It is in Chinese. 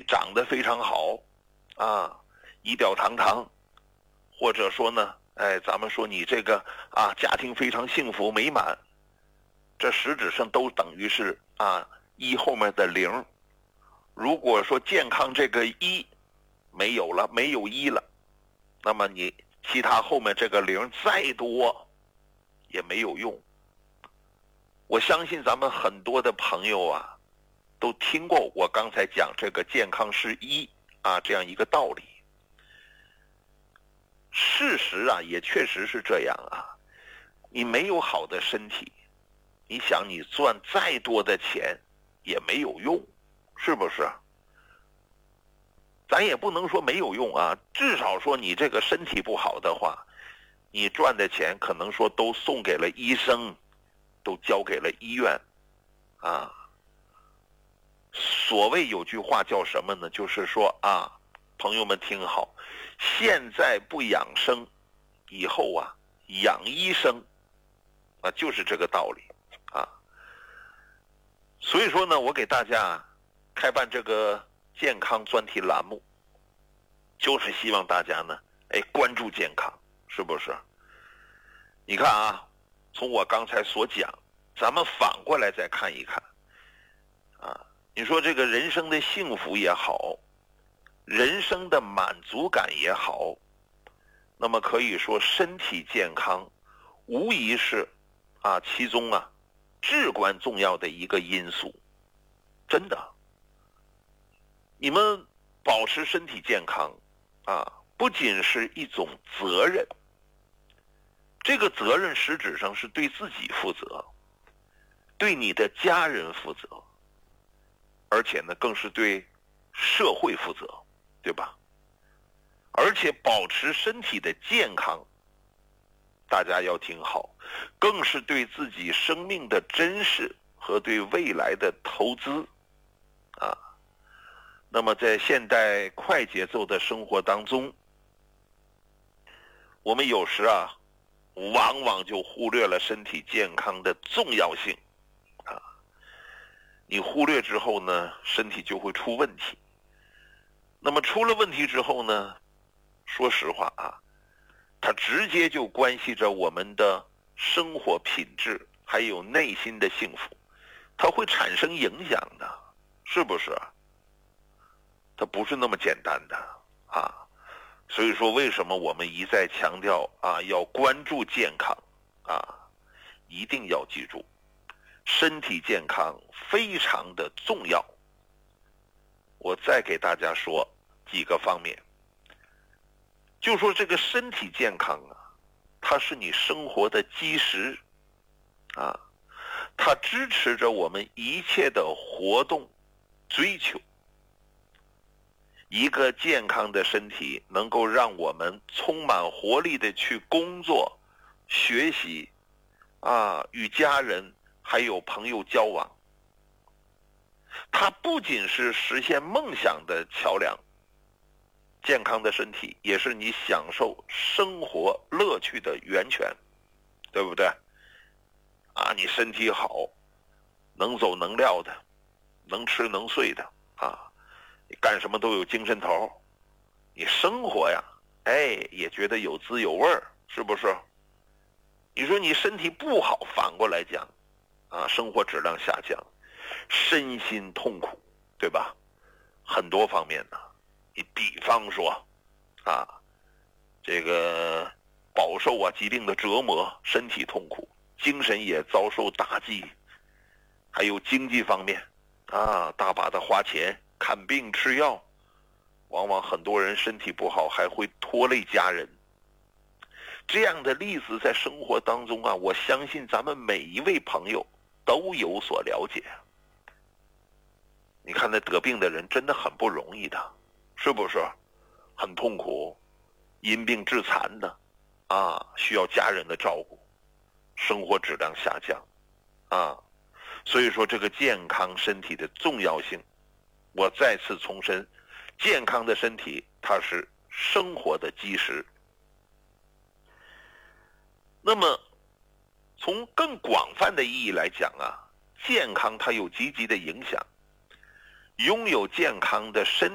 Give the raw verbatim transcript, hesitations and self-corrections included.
长得非常好啊，仪表堂堂，或者说呢，哎，咱们说你这个啊家庭非常幸福美满，这实质上都等于是啊一后面的零。如果说健康这个一没有了，没有一了，那么你其他后面这个零再多也没有用。我相信咱们很多的朋友啊都听过我刚才讲这个健康是一啊这样一个道理。事实啊也确实是这样啊，你没有好的身体，你想你赚再多的钱也没有用，是不是？咱也不能说没有用啊，至少说你这个身体不好的话，你赚的钱可能说都送给了医生，都交给了医院啊。所谓有句话叫什么呢？就是说啊，朋友们听好，现在不养生，以后啊养医生啊，就是这个道理啊。所以说呢，我给大家开办这个健康专题栏目，就是希望大家呢，哎，关注健康，是不是？你看啊，从我刚才所讲，咱们反过来再看一看啊。你说这个人生的幸福也好，人生的满足感也好，那么可以说身体健康无疑是啊其中啊至关重要的一个因素。真的，你们保持身体健康啊，不仅是一种责任，这个责任实质上是对自己负责，对你的家人负责，而且呢更是对社会负责，对吧？而且保持身体的健康，大家要听好，更是对自己生命的珍视和对未来的投资啊。那么在现代快节奏的生活当中，我们有时啊往往就忽略了身体健康的重要性啊。你忽略之后呢，身体就会出问题。那么出了问题之后呢，说实话啊，它直接就关系着我们的生活品质还有内心的幸福，它会产生影响的，是不是？它不是那么简单的啊。所以说为什么我们一再强调啊要关注健康啊，一定要记住身体健康非常的重要。我再给大家说几个方面，就说这个身体健康啊，它是你生活的基石啊，它支持着我们一切的活动追求。一个健康的身体能够让我们充满活力的去工作、学习啊，与家人还有朋友交往。它不仅是实现梦想的桥梁，健康的身体也是你享受生活乐趣的源泉，对不对？啊，你身体好，能走能撂的，能吃能睡的啊，你干什么都有精神头，你生活呀，哎，也觉得有滋有味儿，是不是？你说你身体不好，反过来讲，啊，生活质量下降，身心痛苦，对吧？很多方面呢，你比方说，啊，这个饱受啊疾病的折磨，身体痛苦，精神也遭受打击，还有经济方面，啊，大把的花钱看病吃药，往往很多人身体不好还会拖累家人。这样的例子在生活当中啊，我相信咱们每一位朋友都有所了解。你看那得病的人真的很不容易的，是不是？很痛苦，因病致残的啊，需要家人的照顾，生活质量下降啊。所以说这个健康身体的重要性，我再次重申，健康的身体它是生活的基石。那么从更广泛的意义来讲啊，健康它有积极的影响。拥有健康的身